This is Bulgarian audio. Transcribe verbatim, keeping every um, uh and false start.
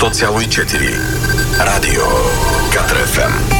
сто цяло и четири. Радио Катар еф ем.